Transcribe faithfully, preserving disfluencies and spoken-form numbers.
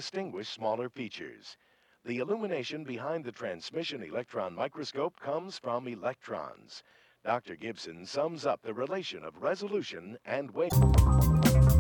distinguish smaller features. The illumination behind the transmission electron microscope comes from electrons. Doctor Gibson sums up the relation of resolution and wave.